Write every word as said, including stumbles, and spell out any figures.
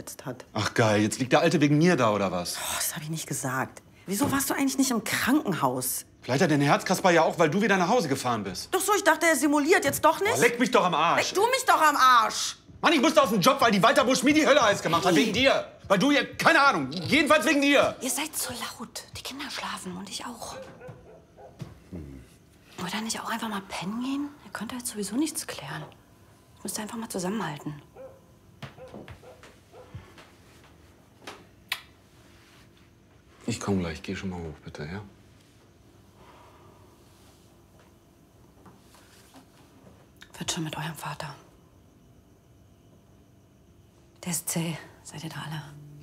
verletzt hat. Ach geil, jetzt liegt der Alte wegen mir da, oder was? Oh, das habe ich nicht gesagt. Wieso warst du eigentlich nicht im Krankenhaus? Vielleicht hat er den Herzkasper ja auch, weil du wieder nach Hause gefahren bist. Doch so, ich dachte, er simuliert. Jetzt doch nicht? Oh, leck mich doch am Arsch. Leck du mich doch am Arsch! Mann, ich musste aus dem Job, weil die Walter Busch mir die Hölle heiß gemacht hat. Wegen dir. Weil du ihr, keine Ahnung, jedenfalls wegen dir. Ihr seid zu laut. Die Kinder schlafen und ich auch. Hm. Wollt ihr nicht auch einfach mal pennen gehen? Ihr könnt jetzt sowieso nichts klären. Ihr müsst einfach mal zusammenhalten. Ich komm gleich, geh schon mal hoch, bitte, ja? Wird schon mit eurem Vater. Der ist zäh. Seid ihr da alle?